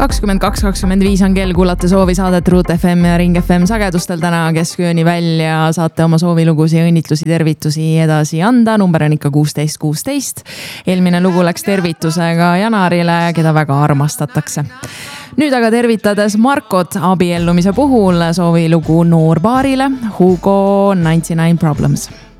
22.25 on kell, kuulate soovi saadet Root FM ja Ring FM sagedustel täna keskööni välja. Saate oma soovilugusi, õnnitlusi, tervitusi edasi anda. Number on ikka 1616. Eelmine lugu läks tervitusega Janarile, keda väga armastatakse. Nüüd aga tervitades Markot abiellumise puhul soovilugu noorbaarile Hugo 99 Problems.